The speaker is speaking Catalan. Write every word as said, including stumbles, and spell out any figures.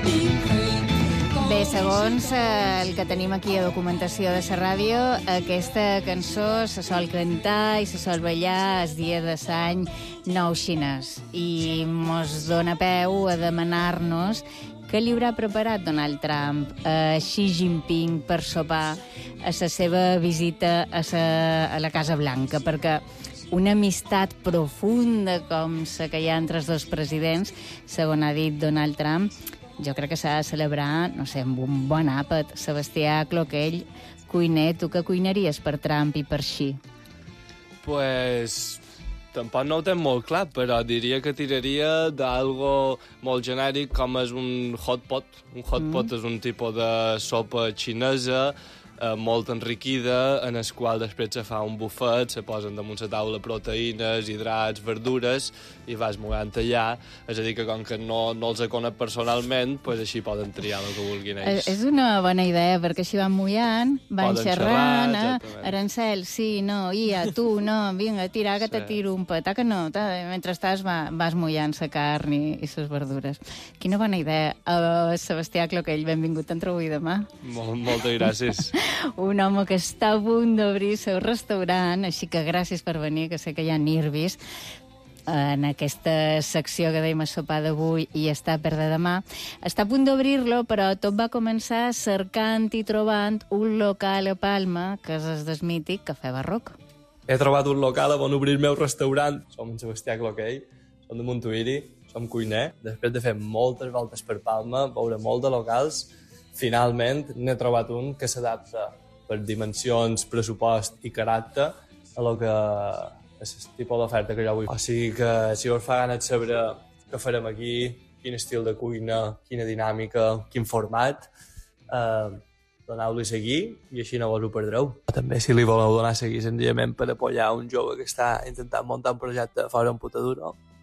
Bé, segons eh, el que tenim aquí a documentació de la ràdio, aquesta cançó se sol cantar i se sol ballar el dia de l'any nou xinès. I mos dona peu a demanar-nos què li haurà preparat Donald Trump a Xi Jinping per sopar a la seva visita a, sa, a la Casa Blanca, perquè una amistat profunda com la que hi ha entre els dos presidents, segons ha dit Donald Trump, jo crec que s'ha de celebrar, no sé, amb un bon àpat. Sebastià Cloquell, cuiner, tu què cuinaries per Trump i per Xi? Pues tampoc no ho tenc molt clar, però diria que tiraria d'algo molt genèric com és un hot pot. Un hot pot mm. és un tipus de sopa xinesa eh, molt enriquida, en el qual després se fa un bufet, se posen damunt la taula proteïnes, hidrats, verdures, i vas mullant allà. És a dir, que com que no, no els conec personalment, pues així poden triar el que vulguin ells. És una bona idea, perquè així van mullant, van Poden xerrant, xerrar, eh? Arancel, sí, no, Ia, tu, no, vinga, tira, que sí. te tiro un pet, que no, mentre estàs va, vas mullant la carn i, i les verdures. Quina bona idea. Uh, Sebastià Cloquell, benvingut a Entre avui demà. Molt, moltes gràcies. Un home que està a punt d'obrir el seu restaurant, així que gràcies per venir, que sé que hi ha nervis en aquesta secció que dèiem a sopar d'avui i està per de demà. Està a punt d'obrir-lo, però tot va començar cercant i trobant un local a Palma, que és el desmític Cafè Barroc. He trobat un local on obrir el meu restaurant. Som en Sebastià Cloquell, som de Montuïri, som cuiner. Després de fer moltes voltes per Palma, veure molt de locals, finalment n'he trobat un que s'adapta per dimensions, pressupost i caràcter a lo que és el tipus d'oferta que jo vull. O sigui que si us fa gana de saber què farem aquí, quin estil de cuina, quina dinàmica, quin format, eh, doneu-li a seguir i així no vos ho perdreu. També si li voleu donar a seguir senzillament per apoyar un jove que està intentant muntar un projecte fora un putaduro,